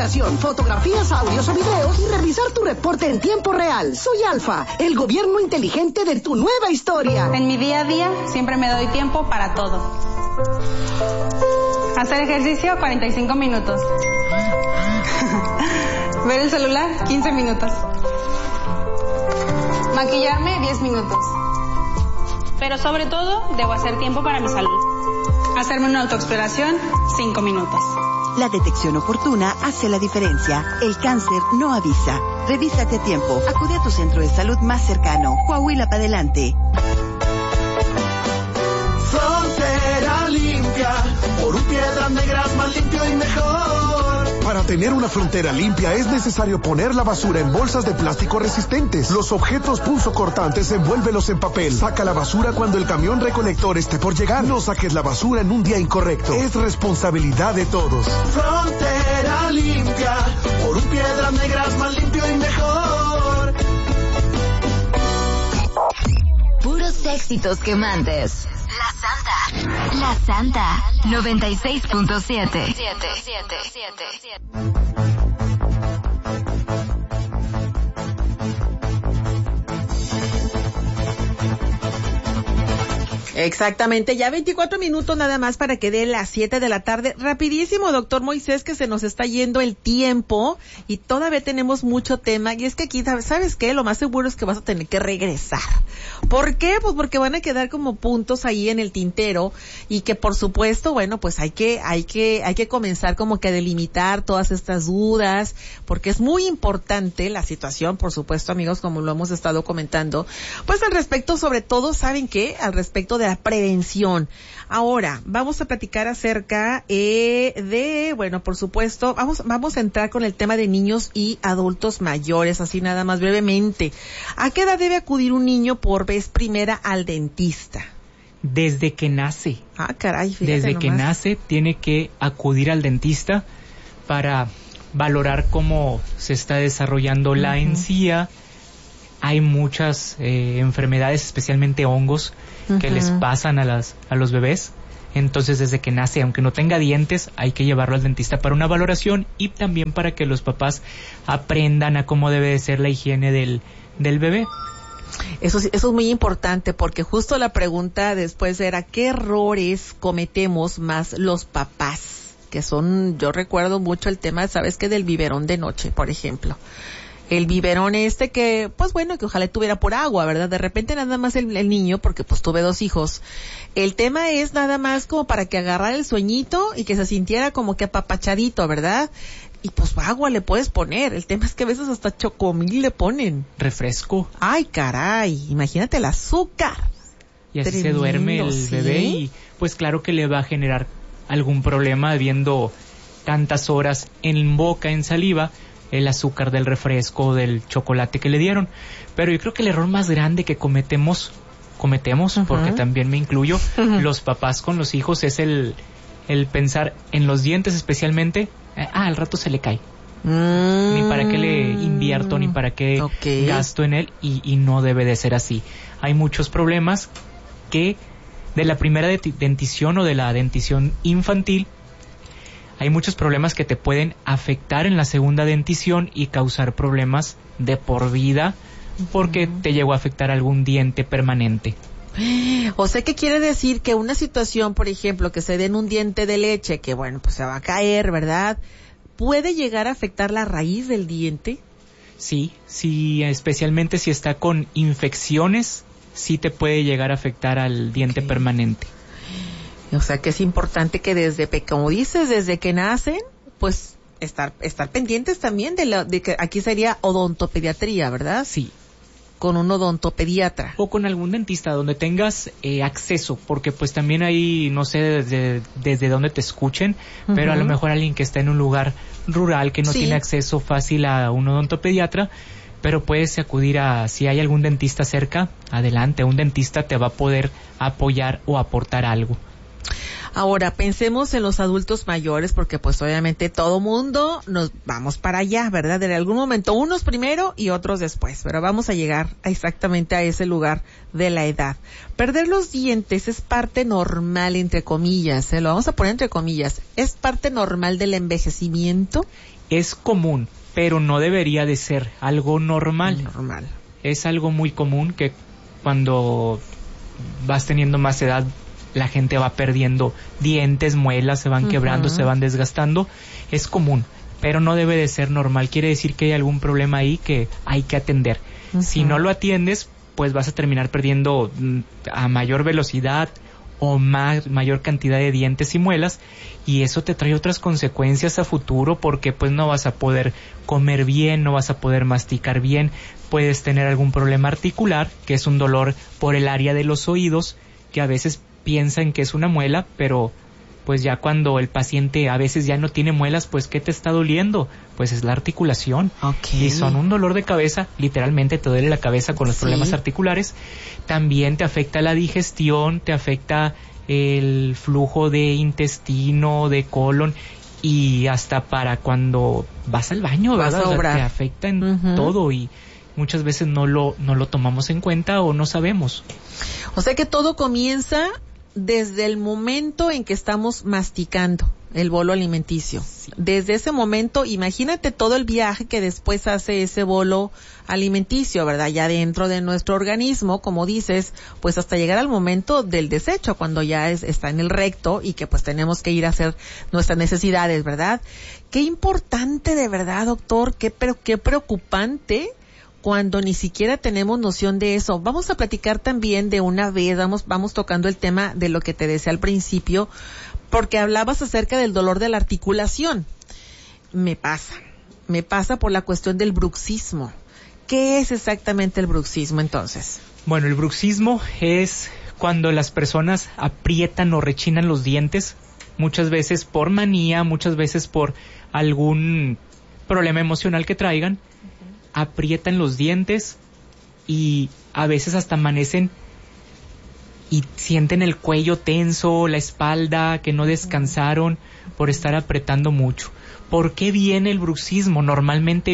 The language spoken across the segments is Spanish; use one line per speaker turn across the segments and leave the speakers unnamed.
investigación, fotografías, audios o videos y revisar tu reporte en tiempo real. Soy Alfa, el gobierno inteligente de tu nueva historia.
En mi día a día siempre me doy tiempo para todo. Hacer ejercicio 45 minutos. Ver el celular 15 minutos. Maquillarme 10 minutos. Pero sobre todo, debo hacer tiempo para mi salud. Hacerme una autoexploración 5 minutos.
La detección oportuna hace la diferencia. El cáncer no avisa. Revísate a tiempo. Acude a tu centro de salud más cercano. Coahuila para adelante.
Frontera limpia, por un Piedras Negras más limpio y mejor. Para tener una frontera limpia es necesario poner la basura en bolsas de plástico resistentes. Los objetos punzocortantes envuélvelos en papel. Saca la basura cuando el camión recolector esté por llegar. No saques la basura en un día incorrecto. Es responsabilidad de todos. Frontera limpia, por un Piedras Negras más limpio y mejor.
Puros éxitos quemantes. La Santa 96.7.
Exactamente, ya 24 minutos nada más para que dé las 7 de la tarde. Rapidísimo, doctor Moisés, que se nos está yendo el tiempo y todavía tenemos mucho tema. Y es que aquí, ¿sabes qué? Lo más seguro es que vas a tener que regresar. ¿Por qué? Pues porque van a quedar como puntos ahí en el tintero y que por supuesto, bueno, pues hay que comenzar como que a delimitar todas estas dudas, porque es muy importante la situación, por supuesto, amigos, como lo hemos estado comentando, pues al respecto, sobre todo, ¿saben qué? Al respecto de la prevención. Ahora, vamos a platicar acerca bueno, por supuesto, vamos a entrar con el tema de niños y adultos mayores, así nada más brevemente. ¿A qué edad debe acudir un niño por vez primera al dentista?
Desde que nace.
Ah, caray, fíjate
Desde
nomás.
que nace tiene que acudir al dentista para valorar cómo se está desarrollando la encía. Hay muchas enfermedades, especialmente hongos, que les pasan a los bebés. Entonces, desde que nace, aunque no tenga dientes, hay que llevarlo al dentista para una valoración y también para que los papás aprendan a cómo debe de ser la higiene del bebé.
Eso es muy importante, porque justo la pregunta después era ¿qué errores cometemos más los papás? Que son, yo recuerdo mucho el tema, ¿sabes qué? Del biberón de noche, por ejemplo. El biberón que, pues bueno, que ojalá tuviera por agua, ¿verdad? De repente nada más el niño, porque pues tuve 2 hijos. El tema es nada más como para que agarrara el sueñito y que se sintiera como que apapachadito, ¿verdad? Y pues agua le puedes poner. El tema es que a veces hasta chocomil le ponen.
Refresco.
Ay, caray, imagínate el azúcar.
Y así
Tremendo,
se duerme el bebé y pues claro que le va a generar algún problema viendo tantas horas en boca, en saliva, el azúcar del refresco, del chocolate que le dieron. Pero yo creo que el error más grande que cometemos, porque también me incluyo, los papás con los hijos, es el pensar en los dientes especialmente, al rato se le cae. Ni para qué le invierto, ni para qué gasto en él, y no debe de ser así. Hay muchos problemas que de la primera dentición o de la dentición infantil, hay muchos problemas que te pueden afectar en la segunda dentición y causar problemas de por vida porque te llegó a afectar algún diente permanente.
O sea, ¿qué quiere decir? Que una situación, por ejemplo, que se dé en un diente de leche, que bueno, pues se va a caer, ¿verdad? ¿Puede llegar a afectar la raíz del diente?
Sí, especialmente si está con infecciones, sí te puede llegar a afectar al diente permanente.
O sea que es importante que como dices, desde que nacen, pues estar pendientes también de que aquí sería odontopediatría, ¿verdad?
Sí.
Con un odontopediatra.
O con algún dentista donde tengas acceso, porque pues también hay, no sé desde dónde te escuchen, pero a lo mejor alguien que está en un lugar rural que no tiene acceso fácil a un odontopediatra, pero puedes acudir si hay algún dentista cerca, adelante, un dentista te va a poder apoyar o aportar algo.
Ahora, pensemos en los adultos mayores, porque pues obviamente todo mundo nos vamos para allá, ¿verdad? En algún momento, unos primero y otros después, pero vamos a llegar exactamente a ese lugar de la edad. Perder los dientes es parte normal, entre comillas, lo vamos a poner entre comillas, ¿es parte normal del envejecimiento?
Es común, pero no debería de ser algo normal.
Normal.
Es algo muy común que cuando vas teniendo más edad, la gente va perdiendo dientes, muelas, se van quebrando, se van desgastando. Es común, pero no debe de ser normal. Quiere decir que hay algún problema ahí que hay que atender. Si no lo atiendes, pues vas a terminar perdiendo a mayor velocidad o mayor cantidad de dientes y muelas, y eso te trae otras consecuencias a futuro, porque pues no vas a poder comer bien, no vas a poder masticar bien, puedes tener algún problema articular, que es un dolor por el área de los oídos, que a veces piensan que es una muela, pero pues ya cuando el paciente a veces ya no tiene muelas, pues ¿qué te está doliendo? Pues es la articulación. Y son un dolor de cabeza, literalmente te duele la cabeza con los problemas articulares. También te afecta la digestión, te afecta el flujo de intestino, de colon, y hasta para cuando vas al baño, ¿verdad? O sea, te afecta en todo, y muchas veces no lo tomamos en cuenta o no sabemos.
O sea que todo comienza desde el momento en que estamos masticando el bolo alimenticio. Sí. Desde ese momento, imagínate todo el viaje que después hace ese bolo alimenticio, ¿verdad? Ya dentro de nuestro organismo, como dices, pues hasta llegar al momento del desecho, cuando ya está en el recto y que pues tenemos que ir a hacer nuestras necesidades, ¿verdad? Qué importante, de verdad, doctor, qué preocupante cuando ni siquiera tenemos noción de eso. Vamos a platicar también de una vez, vamos tocando el tema de lo que te decía al principio, porque hablabas acerca del dolor de la articulación. Me pasa por la cuestión del bruxismo. ¿Qué es exactamente el bruxismo entonces?
Bueno, el bruxismo es cuando las personas aprietan o rechinan los dientes, muchas veces por manía, muchas veces por algún problema emocional que traigan, aprietan los dientes y a veces hasta amanecen y sienten el cuello tenso, la espalda, que no descansaron por estar apretando mucho. ¿Por qué viene el bruxismo? Normalmente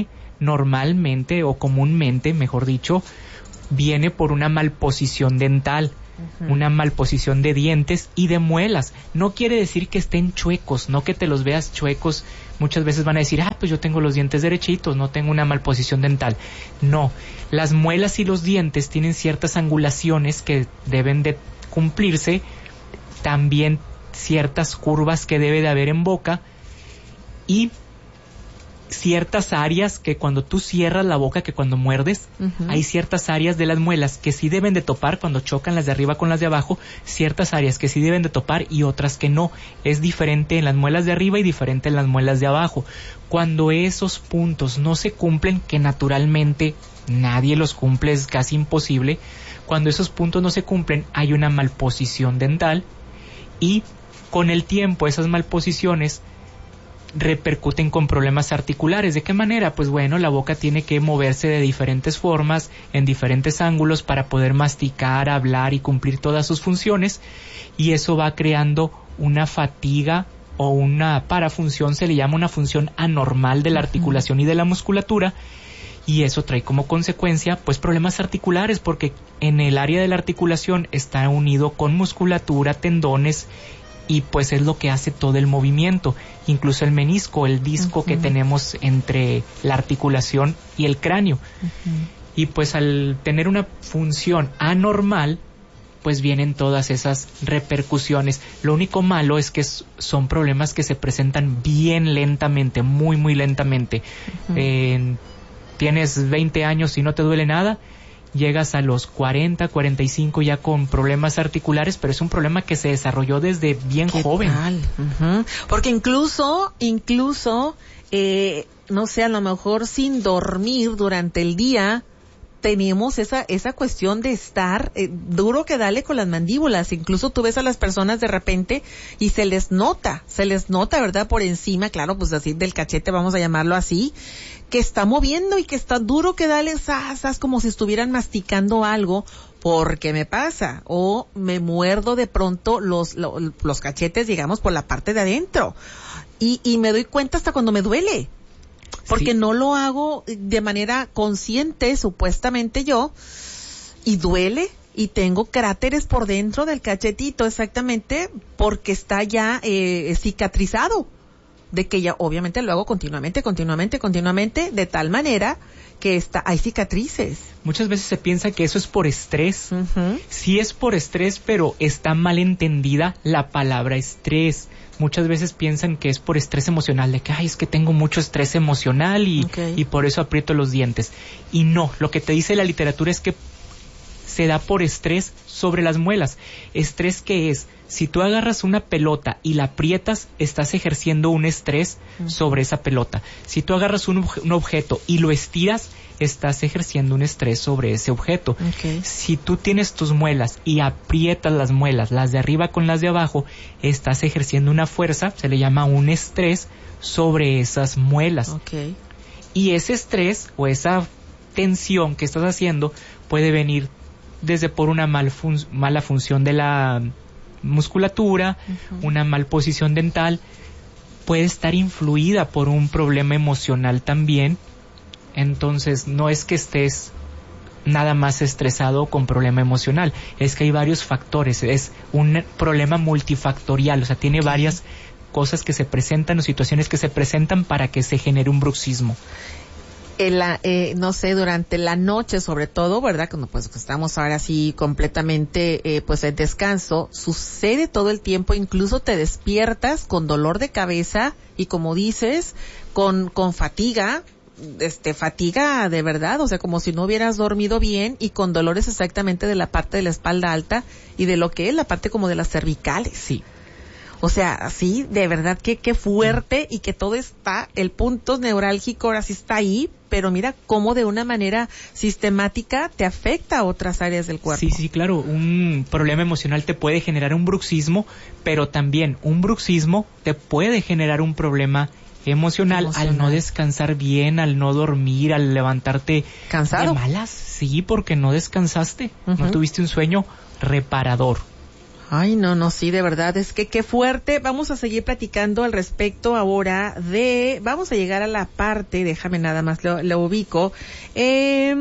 o comúnmente, mejor dicho, viene por una malposición dental, una malposición de dientes y de muelas. No quiere decir que estén chuecos, no que te los veas chuecos. Muchas veces van a decir, pues yo tengo los dientes derechitos, no tengo una malposición dental. No, las muelas y los dientes tienen ciertas angulaciones que deben de cumplirse, también ciertas curvas que debe de haber en boca y ciertas áreas que cuando tú cierras la boca, que cuando muerdes, hay ciertas áreas de las muelas que sí deben de topar cuando chocan las de arriba con las de abajo, ciertas áreas que sí deben de topar y otras que no. Es diferente en las muelas de arriba y diferente en las muelas de abajo. Cuando esos puntos no se cumplen, que naturalmente nadie los cumple, es casi imposible, cuando esos puntos no se cumplen, hay una malposición dental y con el tiempo esas malposiciones repercuten con problemas articulares. ¿De qué manera? Pues bueno, la boca tiene que moverse de diferentes formas, en diferentes ángulos para poder masticar, hablar y cumplir todas sus funciones, y eso va creando una fatiga o una parafunción, se le llama una función anormal de la articulación y de la musculatura, y eso trae como consecuencia pues problemas articulares, porque en el área de la articulación está unido con musculatura, tendones, y pues es lo que hace todo el movimiento, incluso el menisco, el disco que tenemos entre la articulación y el cráneo. Y pues al tener una función anormal, pues vienen todas esas repercusiones. Lo único malo es que son problemas que se presentan bien lentamente, muy muy lentamente. Tienes 20 años y no te duele nada, llegas a los 40, 45 ya con problemas articulares, pero es un problema que se desarrolló desde bien joven.
Porque incluso, no sé, a lo mejor sin dormir durante el día, tenemos esa cuestión de estar duro que dale con las mandíbulas. Incluso tú ves a las personas de repente y se les nota, ¿verdad? Por encima, claro, pues así del cachete, vamos a llamarlo así, que está moviendo y que está duro que dale, como si estuvieran masticando algo, porque me pasa, o me muerdo de pronto los cachetes, digamos, por la parte de adentro, y me doy cuenta hasta cuando me duele, porque no lo hago de manera consciente, supuestamente yo, y duele, y tengo cráteres por dentro del cachetito, exactamente, porque está ya cicatrizado, de que ya obviamente lo hago continuamente, de tal manera que hay cicatrices.
Muchas veces se piensa que eso es por estrés. Sí es por estrés, pero está mal entendida la palabra estrés. Muchas veces piensan que es por estrés emocional, de que es que tengo mucho estrés emocional y por eso aprieto los dientes. Y no, lo que te dice la literatura es que se da por estrés sobre las muelas. ¿Estrés qué es? Si tú agarras una pelota y la aprietas, estás ejerciendo un estrés sobre esa pelota. Si tú agarras un objeto y lo estiras, estás ejerciendo un estrés sobre ese objeto. Si tú tienes tus muelas y aprietas las muelas, las de arriba con las de abajo, estás ejerciendo una fuerza, se le llama un estrés sobre esas muelas. Y ese estrés o esa tensión que estás haciendo puede venir desde por una mala función de la musculatura, una mal posición dental, puede estar influida por un problema emocional también. Entonces no es que estés nada más estresado con problema emocional, es que hay varios factores, es un problema multifactorial, o sea, tiene varias cosas que se presentan o situaciones que se presentan para que se genere un bruxismo.
No sé, durante la noche sobre todo, ¿verdad? Cuando pues estamos ahora sí completamente pues en descanso, sucede todo el tiempo, incluso te despiertas con dolor de cabeza y como dices, con fatiga, fatiga de verdad, o sea, como si no hubieras dormido bien y con dolores exactamente de la parte de la espalda alta y de lo que es la parte como de las cervicales.
Sí.
O sea, sí, de verdad que qué fuerte y que todo está, el punto neurálgico ahora sí está ahí, pero mira cómo de una manera sistemática te afecta a otras áreas del cuerpo.
Sí, claro, un problema emocional te puede generar un bruxismo, pero también un bruxismo te puede generar un problema emocional al no descansar bien, al no dormir, al levantarte
cansado,
de malas. Sí, porque no descansaste, no tuviste un sueño reparador.
Ay, no, sí, de verdad, es que qué fuerte. Vamos a seguir platicando al respecto ahora vamos a llegar a la parte, déjame nada más, lo ubico, de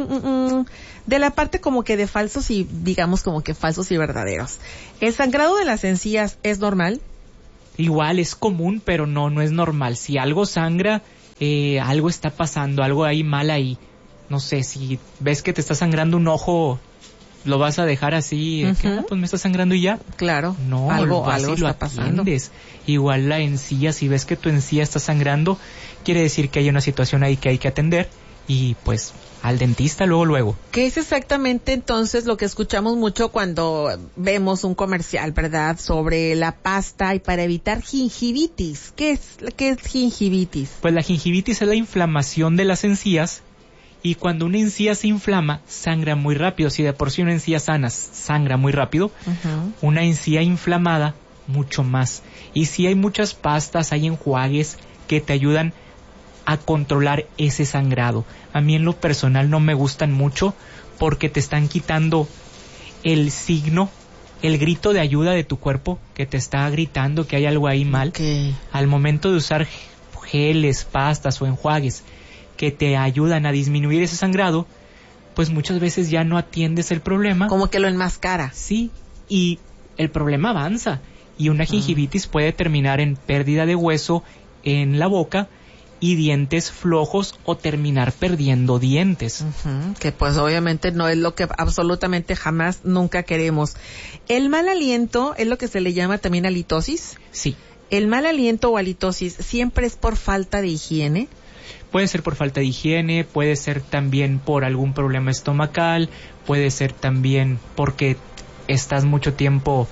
la parte como que de falsos y, digamos como que falsos y verdaderos. ¿El sangrado de las encías es normal?
Igual, es común, pero no es normal. Si algo sangra, algo está pasando, algo hay mal ahí. No sé, si ves que te está sangrando un ojo, ¿lo vas a dejar así? Pues me está sangrando y ya.
Claro.
No,
algo
lo
está pasando.
Igual la encía, si ves que tu encía está sangrando, quiere decir que hay una situación ahí que hay que atender y pues al dentista luego.
¿Qué es exactamente entonces lo que escuchamos mucho cuando vemos un comercial, verdad? Sobre la pasta y para evitar gingivitis. ¿Qué es gingivitis?
Pues la gingivitis es la inflamación de las encías. Y cuando una encía se inflama, sangra muy rápido. Si de por sí una encía sana sangra muy rápido, una encía inflamada, mucho más. Y si hay muchas pastas, hay enjuagues que te ayudan a controlar ese sangrado. A mí en lo personal no me gustan mucho porque te están quitando el signo, el grito de ayuda de tu cuerpo que te está gritando que hay algo ahí mal. Al momento de usar geles, pastas o enjuagues que te ayudan a disminuir ese sangrado, pues muchas veces ya no atiendes el problema.
Como que lo enmascara.
Sí, y el problema avanza. Y una gingivitis puede terminar en pérdida de hueso en la boca y dientes flojos o terminar perdiendo dientes.
Que pues obviamente no es lo que absolutamente jamás, nunca queremos. ¿El mal aliento es lo que se le llama también halitosis?
Sí.
¿El mal aliento o halitosis siempre es por falta de higiene?
Puede ser por falta de higiene, puede ser también por algún problema estomacal, puede ser también porque estás mucho tiempo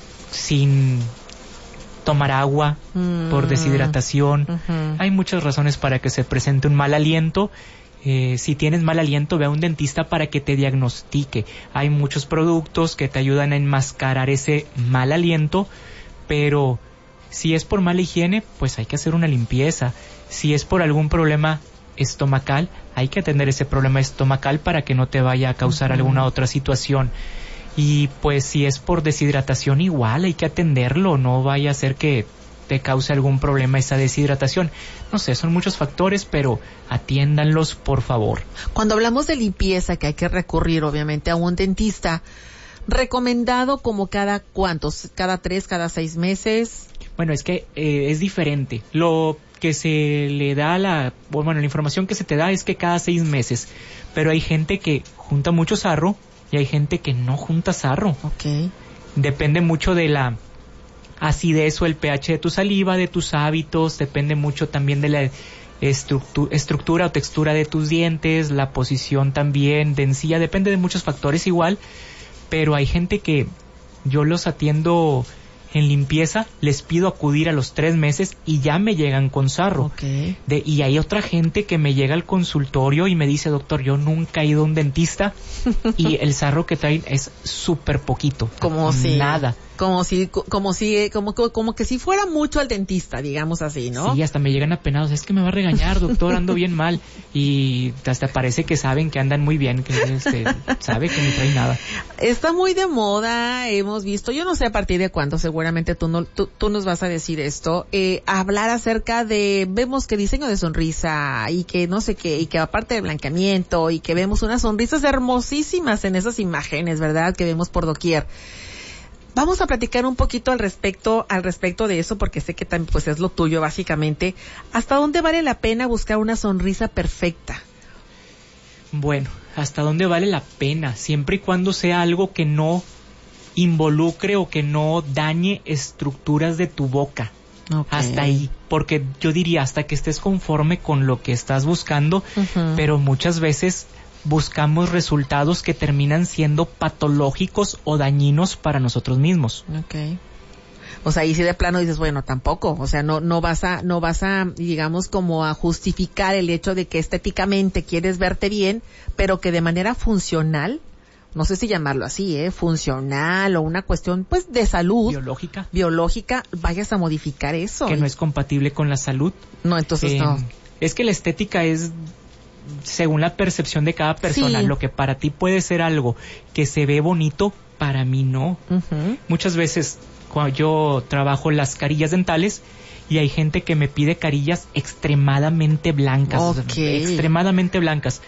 sin tomar agua por deshidratación. Hay muchas razones para que se presente un mal aliento. Si tienes mal aliento, ve a un dentista para que te diagnostique. Hay muchos productos que te ayudan a enmascarar ese mal aliento, pero si es por mala higiene, pues hay que hacer una limpieza. Si es por algún problema estomacal, hay que atender ese problema estomacal para que no te vaya a causar alguna otra situación. Y pues si es por deshidratación, igual hay que atenderlo, no vaya a ser que te cause algún problema esa deshidratación. No sé, son muchos factores, pero atiéndanlos, por favor.
Cuando hablamos de limpieza, que hay que recurrir obviamente a un dentista, ¿recomendado como cada cuántos? ¿Cada 3, cada 6 meses?
Bueno, es que es diferente. Lo que se le da la información que se te da es que cada 6 meses. Pero hay gente que junta mucho sarro y hay gente que no junta sarro.
Okay.
Depende mucho de la acidez o el pH de tu saliva, de tus hábitos, depende mucho también de la estructura o textura de tus dientes, la posición también de encía, depende de muchos factores igual, pero hay gente que yo los atiendo en limpieza, les pido acudir a los 3 meses y ya me llegan con sarro.
Okay.
Y hay otra gente que me llega al consultorio y me dice, doctor, yo nunca he ido a un dentista y el sarro que traen es súper poquito.
Como si
nada.
Como que si fuera mucho al dentista, digamos así, ¿no?
Sí, hasta me llegan apenados, es que me va a regañar, doctor, ando bien mal. Y hasta parece que saben que andan muy bien, que sabe que no trae nada.
Está muy de moda, hemos visto, yo no sé a partir de cuándo, seguramente tú nos vas a decir esto, hablar acerca de, vemos que diseño de sonrisa y que no sé qué, y que aparte de blanqueamiento, y que vemos unas sonrisas hermosísimas en esas imágenes, ¿verdad? Que vemos por doquier. Vamos a platicar un poquito al respecto de eso, porque sé que también pues es lo tuyo básicamente. ¿Hasta dónde vale la pena buscar una sonrisa perfecta?
Bueno, ¿hasta dónde vale la pena? Siempre y cuando sea algo que no involucre o que no dañe estructuras de tu boca. Okay. Hasta ahí, porque yo diría hasta que estés conforme con lo que estás buscando, pero muchas veces buscamos resultados que terminan siendo patológicos o dañinos para nosotros mismos.
Okay. O sea, y si de plano dices, bueno, tampoco, o sea, no vas a, digamos, como a justificar el hecho de que estéticamente quieres verte bien, pero que de manera funcional, no sé si llamarlo así, funcional o una cuestión, pues, de salud. Biológica, vayas a modificar eso.
Que no es compatible con la salud.
No, entonces no.
Es que la estética es según la percepción de cada persona. Sí. Lo que para ti puede ser algo que se ve bonito, para mí no. Muchas veces cuando yo trabajo las carillas dentales y hay gente que me pide carillas extremadamente blancas.
Okay.
Extremadamente blancas.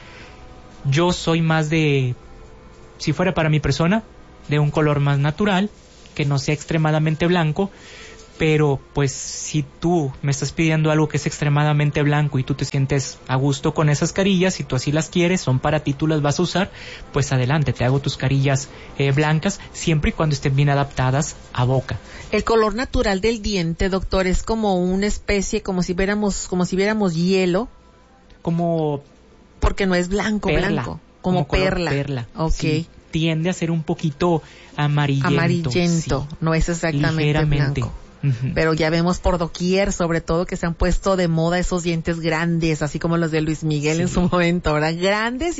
Yo soy más de, si fuera para mi persona, de un color más natural, que no sea extremadamente blanco. Pero pues si tú me estás pidiendo algo que es extremadamente blanco y tú te sientes a gusto con esas carillas y tú así las quieres, son para ti, tú las vas a usar, pues adelante, te hago tus carillas blancas, siempre y cuando estén bien adaptadas a boca.
El color natural del diente, doctor, es como una especie, como si viéramos hielo.
Como
porque no es blanco,
perla,
blanco, como perla.
Okay. Sí, tiende a ser un poquito amarillento.
Amarillento, sí. No es exactamente
ligeramente
blanco. Pero ya vemos por doquier, sobre todo, que se han puesto de moda esos dientes grandes, así como los de Luis Miguel en su momento, ¿verdad? Grandes